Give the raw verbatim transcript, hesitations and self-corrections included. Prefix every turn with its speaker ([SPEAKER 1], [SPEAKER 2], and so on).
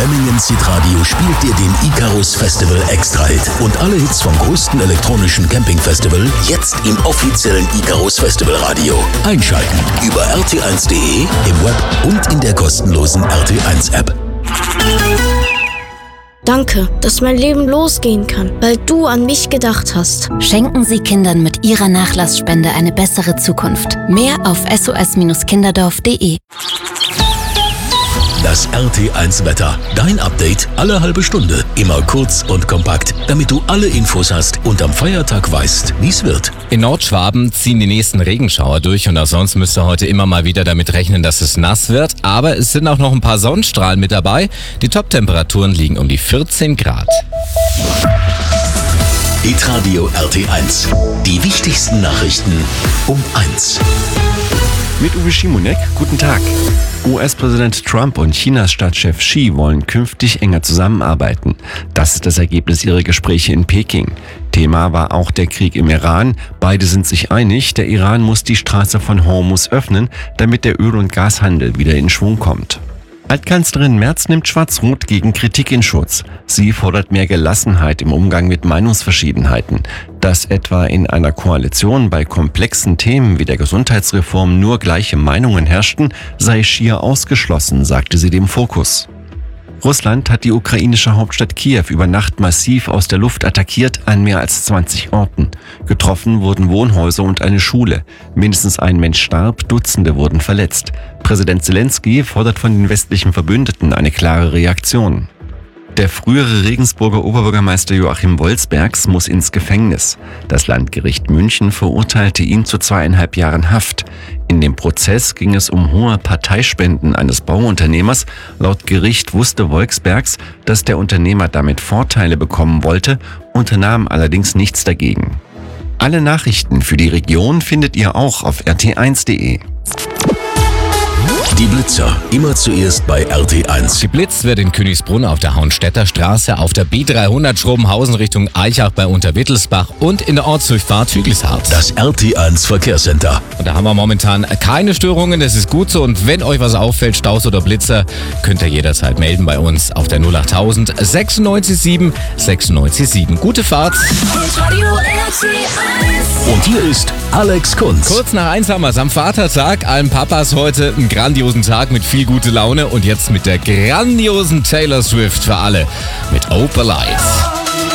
[SPEAKER 1] Memmingen Hitradio spielt dir den Icarus Festival Extra Hit und alle Hits vom größten elektronischen Camping-Festival jetzt im offiziellen Icarus Festival Radio. Einschalten über r t eins punkt d e, im Web und in der kostenlosen R T eins App.
[SPEAKER 2] Danke, dass mein Leben losgehen kann, weil du an mich gedacht hast.
[SPEAKER 3] Schenken Sie Kindern mit Ihrer Nachlassspende eine bessere Zukunft. Mehr auf s o s kinderdorf punkt d e.
[SPEAKER 1] Das R T eins Wetter. Dein Update alle halbe Stunde. Immer kurz und kompakt, damit du alle Infos hast und am Feiertag weißt, wie es wird.
[SPEAKER 4] In Nordschwaben ziehen die nächsten Regenschauer durch und auch sonst müsst ihr heute immer mal wieder damit rechnen, dass es nass wird. Aber es sind auch noch ein paar Sonnenstrahlen mit dabei. Die Top-Temperaturen liegen um die vierzehn Grad.
[SPEAKER 1] Hitradio R T eins. Die wichtigsten Nachrichten um eins.
[SPEAKER 5] Mit Uwe Schimonek, guten Tag. U S-Präsident Trump und Chinas Staatschef Xi wollen künftig enger zusammenarbeiten. Das ist das Ergebnis ihrer Gespräche in Peking. Thema war auch der Krieg im Iran. Beide sind sich einig, der Iran muss die Straße von Hormuz öffnen, damit der Öl- und Gashandel wieder in Schwung kommt. Altkanzlerin Merz nimmt Schwarz-Rot gegen Kritik in Schutz. Sie fordert mehr Gelassenheit im Umgang mit Meinungsverschiedenheiten. Dass etwa in einer Koalition bei komplexen Themen wie der Gesundheitsreform nur gleiche Meinungen herrschten, sei schier ausgeschlossen, sagte sie dem Fokus. Russland hat die ukrainische Hauptstadt Kiew über Nacht massiv aus der Luft attackiert an mehr als zwanzig Orten. Getroffen wurden Wohnhäuser und eine Schule. Mindestens ein Mensch starb, Dutzende wurden verletzt. Präsident Zelensky fordert von den westlichen Verbündeten eine klare Reaktion. Der frühere Regensburger Oberbürgermeister Joachim Wolzbergs muss ins Gefängnis. Das Landgericht München verurteilte ihn zu zweieinhalb Jahren Haft. In dem Prozess ging es um hohe Parteispenden eines Bauunternehmers. Laut Gericht wusste Wolzbergs, dass der Unternehmer damit Vorteile bekommen wollte, unternahm allerdings nichts dagegen. Alle Nachrichten für die Region findet ihr auch auf r t eins punkt d e.
[SPEAKER 1] Die Blitzer, immer zuerst bei R T eins.
[SPEAKER 4] Geblitzt wird in Königsbrunn auf der Hauenstädter Straße, auf der B dreihundert Schrobenhausen Richtung Eichach bei Unterwittelsbach und in der Ortsdurchfahrt Hügelshardt.
[SPEAKER 1] Das R T eins Verkehrscenter.
[SPEAKER 4] Und da haben wir momentan keine Störungen, das ist gut so. Und wenn euch was auffällt, Staus oder Blitzer, könnt ihr jederzeit melden bei uns auf der null achttausend sechsundneunzig sieben sechsundneunzig sieben. Gute Fahrt.
[SPEAKER 1] Und hier ist Alex Kunz.
[SPEAKER 4] Kurz nach eins haben wir es am Vatertag. Allen Papas heute einen grandiosen Tag mit viel gute Laune und jetzt mit der grandiosen Taylor Swift für alle mit Opalite.